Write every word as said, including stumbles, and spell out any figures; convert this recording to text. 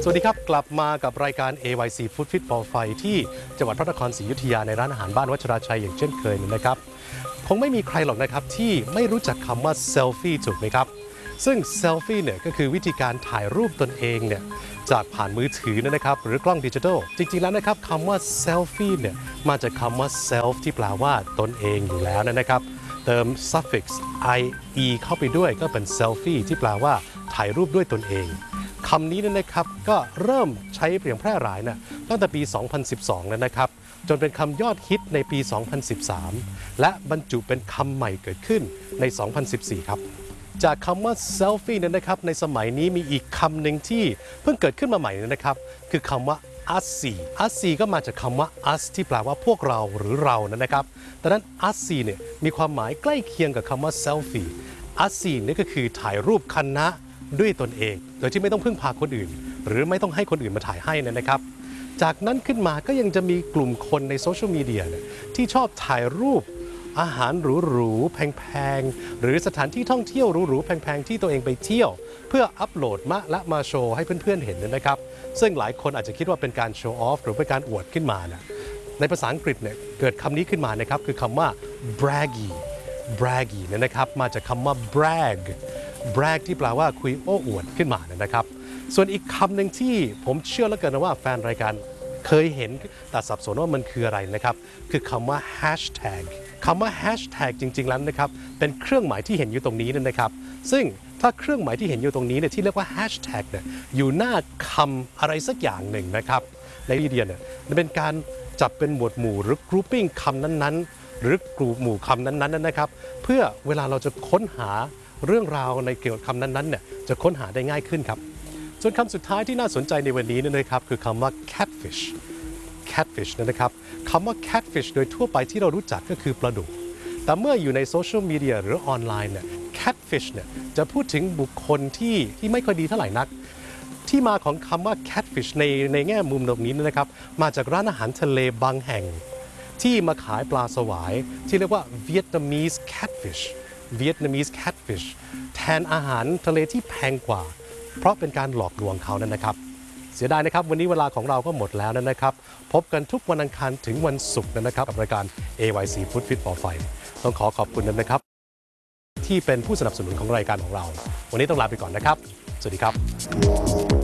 สวัสดีครับกลับมากับรายการ เอ วาย ซี Food Fit for Fight ที่จังหวัดพระนครศรีอยุธยาในร้านอาหารบ้านวัชราชัยอย่างเช่นเคยนะครับคงไม่มีใครหรอกนะครับที่ไม่รู้จักคำว่าเซลฟี่ถูกไหมครับซึ่งเซลฟี่เนี่ยก็คือวิธีการถ่ายรูปตนเองเนี่ยจากผ่านมือถือนะครับหรือกล้องดิจิทัลจริงๆแล้วนะครับคำว่าเซลฟี่เนี่ยมาจากคำว่า self ที่แปลว่าตนเองอยู่แล้วนะครับเติม suffix ie เข้าไปด้วยก็เป็น selfie ที่แปลว่าถ่ายรูปด้วยตนเองคำนี้นะครับก็เริ่มใช้เปลี่ยนแพร่หลายนะตั้งแต่ปี สองพันสิบสอง แล้วนะครับจนเป็นคำยอดฮิตในปี สองพันสิบสาม และบรรจุเป็นคำใหม่เกิดขึ้นใน สองพันสิบสี่ ครับจากคำว่า selfie นั้นนะครับในสมัยนี้มีอีกคำหนึ่งที่เพิ่งเกิดขึ้นมาใหม่นะครับคือคำว่า us อัสซีก็มาจากคำว่า us ที่แปลว่าพวกเราหรือเรานะครับดังนั้น us เนี่ยมีความหมายใกล้เคียงกับคำว่า selfie us นี่ก็คือถ่ายรูปคณะด้วยตนเองโดยที่ไม่ต้องพึ่งพาคนอื่นหรือไม่ต้องให้คนอื่นมาถ่ายให้นะครับจากนั้นขึ้นมาก็ยังจะมีกลุ่มคนในโซเชียลมีเดียที่ชอบถ่ายรูปอาหารหรูๆแพงๆหรือสถานที่ท่องเที่ยวหรูๆแพงๆที่ตัวเองไปเที่ยวเพื่ออัปโหลดมาและมาโชว์ให้เพื่อนๆเห็นนะครับซึ่งหลายคนอาจจะคิดว่าเป็นการโชว์ออฟหรือเป็นการอวดขึ้นมานะในภาษาอังกฤษเนี่ยเกิดคำนี้ขึ้นมานะครับคือคำว่า braggy braggy เนี่ยนะครับมาจากคำว่า brag brag ที่แปลว่าคุยโอ้อวดขึ้นมานะครับส่วนอีกคำหนึ่งที่ผมเชื่อแล้วกันนะว่าแฟนรายการเคยเห็นแต่สับสนว่ามันคืออะไรนะครับคือคำว่า hashtag คำว่า hashtag จริงๆแล้วนะครับเป็นเครื่องหมายที่เห็นอยู่ตรงนี้นะครับซึ่งถ้าเครื่องหมายที่เห็นอยู่ตรงนี้เนี่ยที่เรียกว่า hashtag เนี่ยอยู่หน้าคำอะไรสักอย่างหนึ่งนะครับในวิดีโอเนี่ยมันเป็นการจับเป็นหมวดหมู่หรือ grouping คำนั้นๆหรือกลุ่มหมู่คำนั้นๆนะครับเพื่อเวลาเราจะค้นหาเรื่องราวในเกี่ยวกับคำนั้นๆเนี่ยจะค้นหาได้ง่ายขึ้นครับส่วนคำสุดท้ายที่น่าสนใจในวันนี้นะครับคือคำว่า catfish catfish นะครับคำว่า catfish โดยทั่วไปที่เรารู้จักก็คือปลาดุกแต่เมื่ออยู่ในโซเชียลมีเดียหรือออนไลน์เนี่ย catfish เนี่ยจะพูดถึงบุคคลที่ที่ไม่ค่อยดีเท่าไหร่นักที่มาของคำว่า catfish ในในแง่มุมตรงนี้นะครับมาจากร้านอาหารทะเลบางแห่งที่มาขายปลาสวายที่เรียกว่า Vietnamese catfish Vietnamese catfish แทนอาหารทะเลที่แพงกว่าเพราะเป็นการหลอกลวงเขานั่นนะครับเสียดายนะครับวันนี้เวลาของเราก็หมดแล้วนะครับพบกันทุกวันอังคารถึงวันศุกร์นะครับกับรายการ เอ วาย ซี Food Fit for Fight ต้องขอขอบคุณนะครับที่เป็นผู้สนับสนุนของรายการของเราวันนี้ต้องลาไปก่อนนะครับสวัสดีครับ